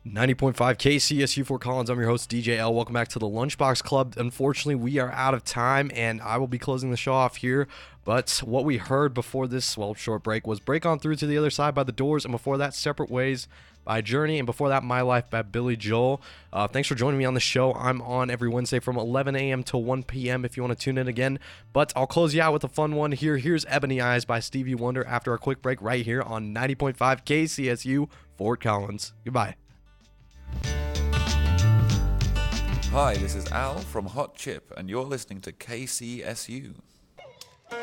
90.5 KCSU Fort Collins. I'm your host, DJ L. Welcome back to the Lunchbox Club. Unfortunately, we are out of time, and I will be closing the show off here. But what we heard before this, short break was Break On Through to the Other Side by The Doors, and before that, Separate Ways by Journey, and before that, My Life by Billy Joel. Thanks for joining me on the show. I'm on every Wednesday from 11 a.m. to 1 p.m. if you want to tune in again. But I'll close you out with a fun one here. Here's Ebony Eyes by Stevie Wonder after a quick break right here on 90.5 KCSU Fort Collins. Goodbye. Hi, this is Al from Hot Chip, and you're listening to KCSU.